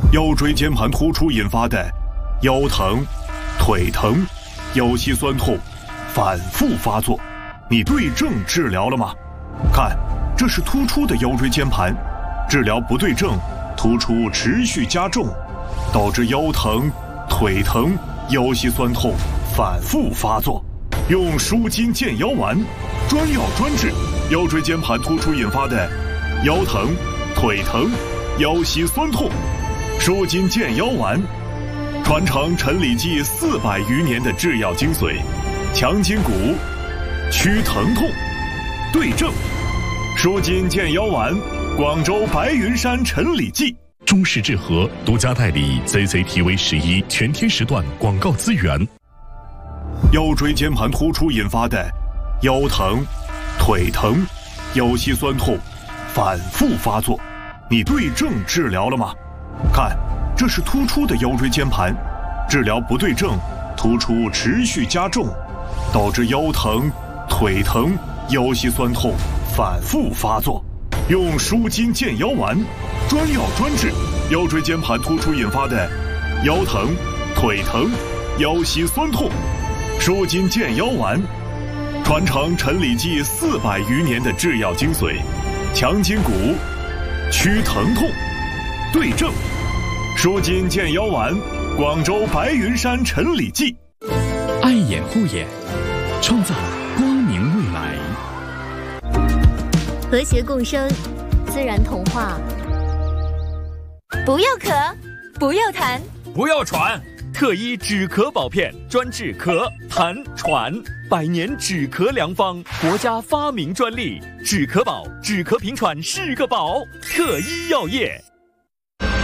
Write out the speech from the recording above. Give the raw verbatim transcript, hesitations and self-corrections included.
腰椎间盘突出引发的腰疼、腿疼、腰膝酸痛反复发作，你对症治疗了吗？看，这是突出的腰椎间盘，治疗不对症，突出持续加重，导致腰疼、腿疼、腰膝酸痛反复发作。用舒筋健腰丸，专药专治腰椎间盘突出引发的腰疼、腿疼、腰膝酸痛。舒筋健腰丸，传承陈李济四百余年的制药精髓，强筋骨，祛疼痛，对症。舒筋健腰丸，广州白云山陈李济。 中式治和独家代理 C C T V 十一全天时段广告资源。 腰椎间盘突出引发的腰疼、腿疼、腰膝酸痛反复发作，你对症治疗了吗？看，这是突出的腰椎间盘，治疗不对症，突出持续加重，导致腰疼、腿疼、腰膝酸痛反复发作。用舒筋健腰丸，专药专治腰椎间盘突出引发的腰疼、腿疼、腰膝酸痛。舒筋健腰丸，传承陈李济四百余年的制药精髓，强筋骨，祛疼痛，对症。舒筋健腰丸，广州白云山陈李济。 爱眼护眼，创造光明未来。 和谐共生，自然童话。不要咳，不要痰， 不要喘。特医止咳宝片，专治咳、痰、喘，百年止咳良方，国家发明专利。止咳宝，止咳平喘是个宝。特医药业。